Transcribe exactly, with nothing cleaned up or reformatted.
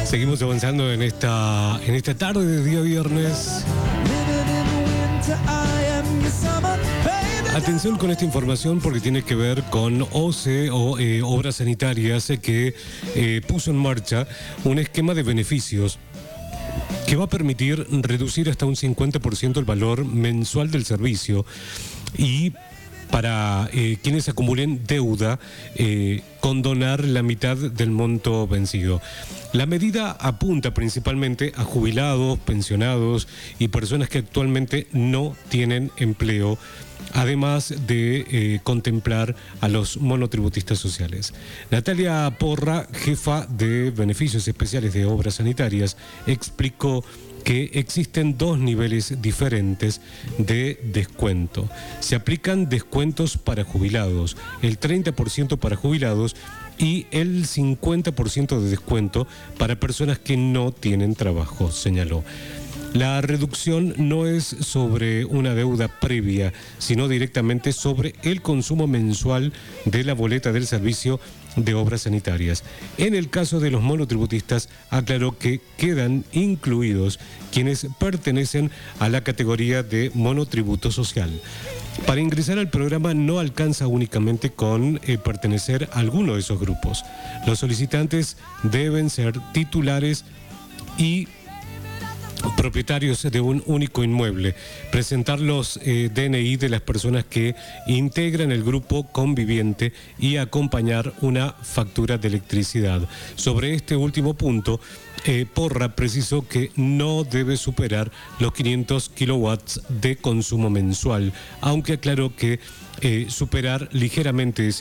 Seguimos avanzando en esta, en esta tarde de día viernes. Atención con esta información porque tiene que ver con O C E o eh, Obras Sanitarias eh, que eh, puso en marcha un esquema de beneficios que va a permitir reducir hasta un cincuenta por ciento el valor mensual del servicio y para eh, quienes acumulen deuda, eh, condonar la mitad del monto vencido. La medida apunta principalmente a jubilados, pensionados y personas que actualmente no tienen empleo, además de eh, contemplar a los monotributistas sociales. Natalia Porra, jefa de Beneficios Especiales de Obras Sanitarias, explicó que existen dos niveles diferentes de descuento. Se aplican descuentos para jubilados, el treinta por ciento para jubilados y el cincuenta por ciento de descuento para personas que no tienen trabajo, señaló. La reducción no es sobre una deuda previa, sino directamente sobre el consumo mensual de la boleta del servicio de obras sanitarias. En el caso de los monotributistas, aclaró que quedan incluidos quienes pertenecen a la categoría de monotributo social. Para ingresar al programa no alcanza únicamente con eh, pertenecer a alguno de esos grupos. Los solicitantes deben ser titulares y propietarios de un único inmueble, presentar los eh, D N I de las personas que integran el grupo conviviente y acompañar una factura de electricidad. Sobre este último punto, eh, Porra precisó que no debe superar los quinientos kilowatts de consumo mensual, aunque aclaró que eh, superar ligeramente ese